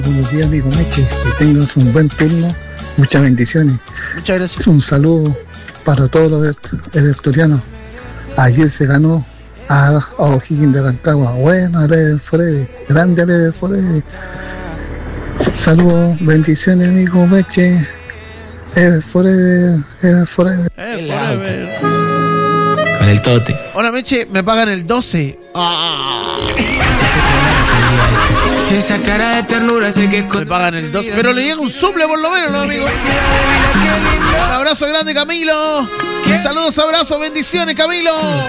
Buenos días, amigo Meche, que tengas un buen turno, muchas bendiciones. Muchas gracias. Un saludo para todos los everturianos. Ayer se ganó a O'Higgins de Rancagua. Bueno, Alever Forever, grande Alever Forever. Saludos, bendiciones, amigo Meche. Ever Forever, Ever Forever. Forever. Con el tote. Hola, Meche, me pagan el 12. Esa cara de ternura sé que me pagan el 12. Pero le llega un suple por lo menos, ¿no, amigo? Un abrazo grande, Camilo. Saludos, abrazos, bendiciones, Camilo.